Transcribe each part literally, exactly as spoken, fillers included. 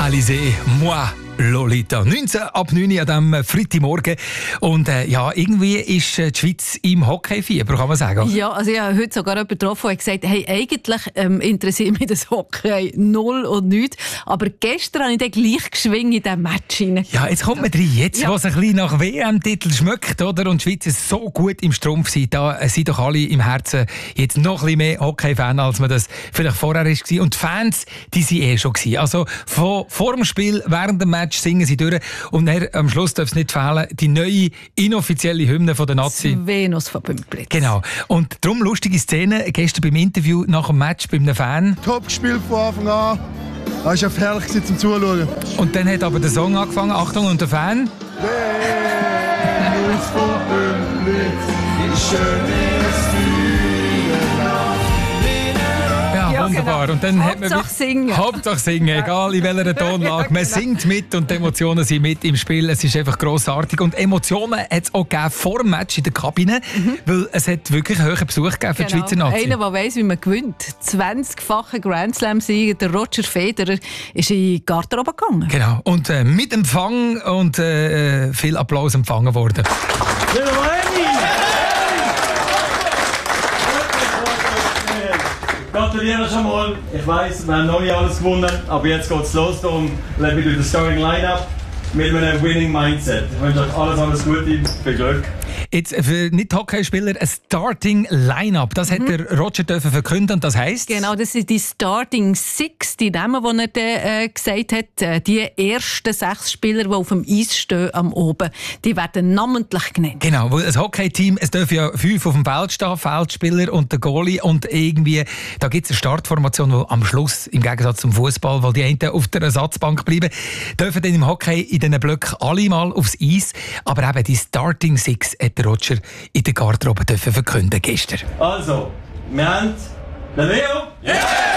Alizé, moi. Lolita. neunzehn ab neun an diesem Freitagmorgen. Und äh, ja, irgendwie ist äh, die Schweiz im Hockeyfieber, kann man sagen. Ja, also ich habe heute sogar jemanden getroffen, der gesagt hat, hey, eigentlich ähm, interessiert mich das Hockey null und nichts. Aber gestern habe ich dann gleich geschwungen in diesem Match rein. Ja, jetzt kommt man rein. Jetzt, ja. wo es ein bisschen nach W M-Titel schmeckt, oder? Und die Schweiz ist so gut im Strumpf sind, da äh, sind doch alle im Herzen jetzt noch ein bisschen mehr Hockey-Fan, als man das vielleicht vorher war. Und die Fans, die waren eh schon gewesen. Also von, vor dem Spiel, während dem Match singen sie durch. Und dann, am Schluss darf es nicht fehlen, die neue inoffizielle Hymne von der Nazi. Venus von Bümplitz. Genau. Und darum lustige Szene, gestern beim Interview nach dem Match bei einem Fan. Top gespielt von Anfang an. Es war herrlich zum Zuschauen. Und dann hat aber der Song angefangen. Achtung, und der Fan. Venus von Bümplitz, die schönste Wunderbar. Genau. Und dann Hauptsache hat man singen. Hauptsache singen, egal in welcher Tonlage. Man singt mit und die Emotionen sind mit im Spiel. Es ist einfach grossartig. Und Emotionen hat es auch gegeben vor dem Match in der Kabine, mhm. weil es hat wirklich einen hohen Besuch gegeben für genau. die Schweizer Nazi. Einer, der weiss, wie man gewinnt. zwanzigfacher Grand Slam-Sieger, der Roger Federer, ist in die Garderobe gegangen. Genau. Und äh, mit Empfang und äh, viel Applaus empfangen worden. Gratuliere schon mal. Ich weiss, wir haben noch nicht alles gewonnen, aber jetzt geht's los. Darum lebe ich durch das Starting Line-Up mit einem Winning Mindset. Ich wünsche euch alles, alles Gute, viel Glück. Jetzt für Nicht-Hockey-Spieler ein Starting Line-Up. Das mhm. hat der Roger dürfen verkünden und das heisst? Genau, das sind die Starting Six, die Namen, die er äh, gesagt hat. Äh, die ersten sechs Spieler, die auf dem Eis stehen am Oben, die werden namentlich genannt. Genau, weil ein Hockey-Team, es dürfen ja fünf auf dem Feld stehen, Feldspieler und der Goalie und irgendwie, da gibt es eine Startformation, die am Schluss, im Gegensatz zum Fußball, weil die einen auf der Ersatzbank bleiben, dürfen dann im Hockey in diesen Blöcken alle mal aufs Eis, aber eben die Starting Six hat der Roger in der Garderobe dürfen verkünden gestern. Also, wir haben den Leo. Yeah!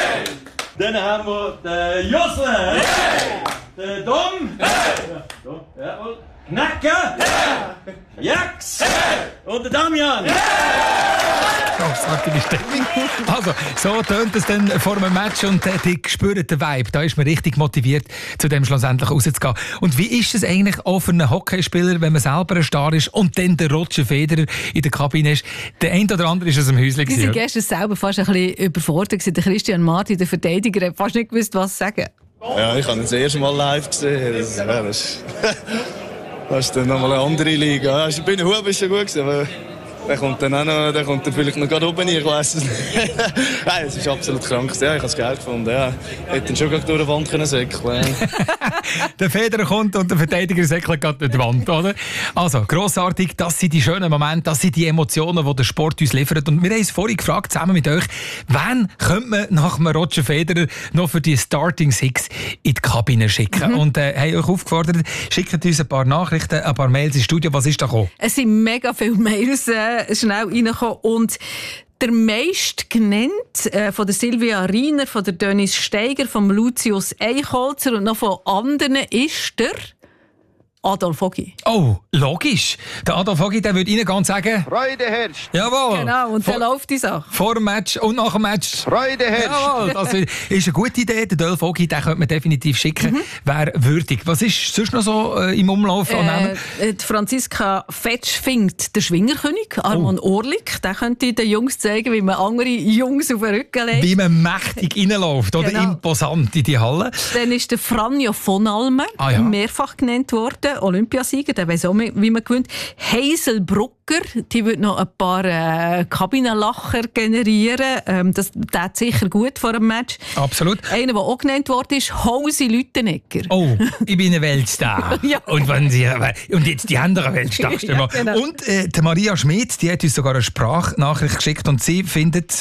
Dann haben wir den Josle. Yeah! Den Dom. Yeah! Jawohl. Knacke. Yeah! Jax. Yeah! Und den Damian. Yeah! Grossartige Stimmung. Also, so tönt es dann vor einem Match und äh, die spüren den Vibe. Da ist man richtig motiviert, zu dem schlussendlich rauszugehen. Und wie ist es eigentlich auch für einen Hockeyspieler, wenn man selber ein Star ist und dann der Roger Federer in der Kabine ist? Der eine oder andere ist aus dem Häuschen. Die sind gestern selber fast ein bisschen überfordert. Der Christian Marti, der Verteidiger, hat fast nicht gewusst, was sagen. Ja, ich habe ihn das erste Mal live gesehen. Das, ja, das, ist, das ist dann nochmal eine andere Liga. Ja, bei den Huben ist schon gut gewesen, aber der kommt dann auch noch, der kommt dann vielleicht noch gerade oben rein, ich weiss es nicht. Nein, es ist absolut krank. Ja, ich habe es geil gefunden. Ja. Ich hätte ihn schon durch die Wand können säckeln. Der Federer kommt und der Verteidiger säckelt gerade durch die Wand, oder? Also, grossartig, das sind die schönen Momente, das sind die Emotionen, die der Sport uns liefert. Und wir haben uns vorhin gefragt, zusammen mit euch, wen könnte man nach dem Roger Federer noch für die Starting Six in die Kabine schicken? Mhm. Und äh, haben euch aufgefordert, schickt uns ein paar Nachrichten, ein paar Mails ins Studio. Was ist da gekommen? Es sind mega viele Mails äh, schnell reingekommen und der meist genannt äh, von der Silvia Riener, von der Dennis Steiger, von Lucius Eichholzer und noch von anderen ist der Adolf Ogi. Oh, logisch. Der Adolf Ogi, der würde Ihnen ganz sagen... Freude herrscht. Jawohl. Genau, und vor, dann läuft die Sache. Vor dem Match und nach dem Match. Freude herrscht. Jawohl, das ist eine gute Idee. Der Adolf Ogi, den könnte man definitiv schicken. Mhm. Wäre würdig. Was ist sonst noch so äh, im Umlauf an Namen? Äh, Franziska Fetsch findet der Schwingerkönig, Armand oh. Orlik. Der könnte den Jungs zeigen, wie man andere Jungs auf den Rücken legt. Wie man mächtig reinläuft, oder genau. Imposant in die Halle. Dann ist der Franjo von Almen ah, ja. mehrfach genannt worden. Olympiasieger, der weiss auch, wie man gewinnt. Hazel Brucker, die wird noch ein paar äh, Kabinenlacher generieren. Ähm, das tut sicher gut vor einem Match. Absolut. Einer, der auch genannt worden ist, Hausi Lüttenegger. Oh, ich bin ein Weltstar. ja. und, wenn Sie, und jetzt die anderen Weltstars. ja, genau. Und äh, die Maria Schmidt, die hat uns sogar eine Sprachnachricht geschickt und sie findet...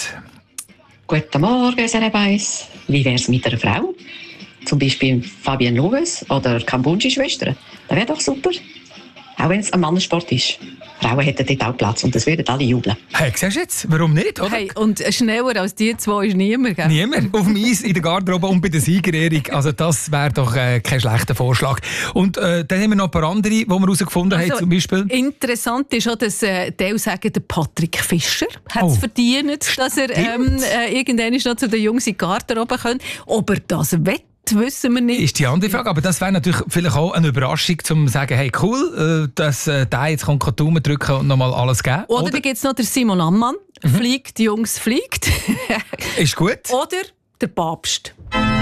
Guten Morgen, Serebais. Wie wäre es mit einer Frau? Zum Beispiel Fabienne Loves oder Kambunji-Schwestern. Das wäre doch super. Auch wenn es ein Mannensport ist. Frauen hätten dort auch Platz und das würden alle jubeln. Hey, siehst du jetzt? Warum nicht, oder? Hey, und schneller als die zwei ist niemand, gell? Niemand. Auf dem Eis, in der Garderobe und bei der Siegerehrung. Also das wäre doch äh, kein schlechter Vorschlag. Und äh, dann haben wir noch ein paar andere, die wir herausgefunden also, haben, zum Beispiel. Interessant ist auch, dass äh, die sagen, der Patrick Fischer hat es oh. verdient, dass er ähm, äh, irgendwann noch zu den Jungs in die Garderobe kommt. Ob er das wett wissen wir nicht. Ist die andere Frage, aber das wäre natürlich vielleicht auch eine Überraschung, um zu sagen, hey cool, äh, dass äh, der jetzt kann die Daumen drücken und nochmal alles geben. Oder, Oder dann gibt es noch den Simon Ammann, mhm. fliegt, die Jungs fliegt. Ist gut. Oder der Papst.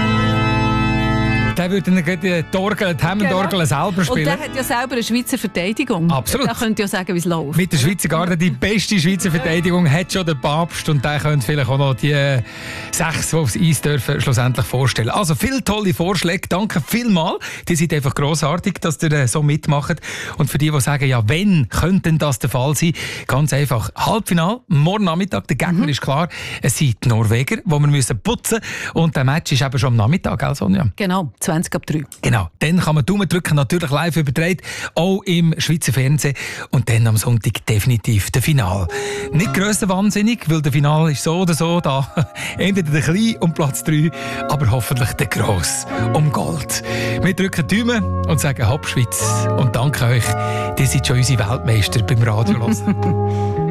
Der würde dann die Orgel, die Hammond-Orgel selber spielen. Und der hat ja selber eine Schweizer Verteidigung. Absolut. Da könnt ihr ja sagen, wie es läuft. Mit der Schweizer Garde, die beste Schweizer Verteidigung hat schon der Papst und der könnte vielleicht auch noch die äh, sechs, die aufs Eis dürfen, schlussendlich vorstellen. Also viele tolle Vorschläge, danke vielmals. Die sind einfach grossartig, dass ihr äh, so mitmacht. Und für die, die sagen, ja, wenn könnte denn das der Fall sein? Ganz einfach, Halbfinale, morgen Nachmittag, der Gegner mhm. ist klar. Es sind die Norweger, die wir müssen putzen müssen. Und der Match ist eben schon am Nachmittag, gell, Sonja? Genau. zwanzig ab drei. Genau, dann kann man Daumen drücken, natürlich live übertragen, auch im Schweizer Fernsehen. Und dann am Sonntag definitiv der Final. Nicht grössenwahnsinnig, weil der Final ist so oder so da. Entweder der Klein um Platz drei, aber hoffentlich der Gross um Gold. Wir drücken die Daumen und sagen Hopp Schweiz. Und danke euch, ihr seid schon unsere Weltmeister beim Radio hören.